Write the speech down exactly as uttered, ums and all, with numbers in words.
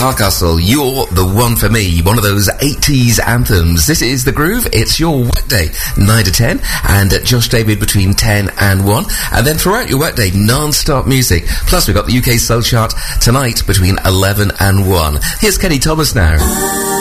Hardcastle, you're the one for me. One of those eighties anthems. This is The Groove. It's your workday, nine to ten, and uh, Josh David between ten and one. And then throughout your workday, non-stop music. Plus, we've got the U K Soul Chart tonight between eleven and one. Here's Kenny Thomas now.